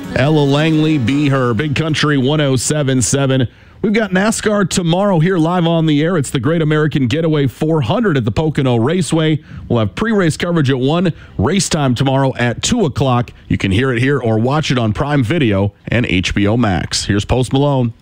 Ella Langley, Be Her, Big Country 107.7. We've got NASCAR tomorrow here live on the air. It's the Great American Getaway 400 at the Pocono Raceway. We'll have pre-race coverage at 1, race time tomorrow at 2 o'clock. You can hear it here or watch it on Prime Video and HBO Max. Here's Post Malone.